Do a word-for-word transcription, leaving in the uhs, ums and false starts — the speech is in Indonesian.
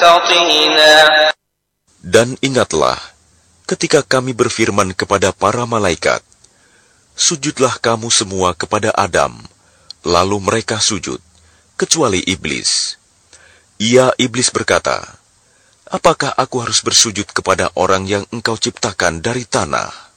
Dan ingatlah, ketika kami berfirman kepada para malaikat, sujudlah kamu semua kepada Adam, lalu mereka sujud, kecuali iblis. Ia iblis berkata, apakah aku harus bersujud kepada orang yang engkau ciptakan dari tanah?